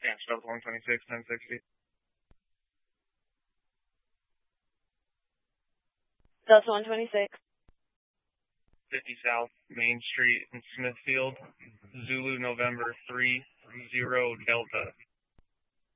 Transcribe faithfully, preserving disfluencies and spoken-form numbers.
Yeah, Delta one twenty-six, ten sixty. Delta one twenty-six. fifty South Main Street in Smithfield, Zulu November three zero Delta.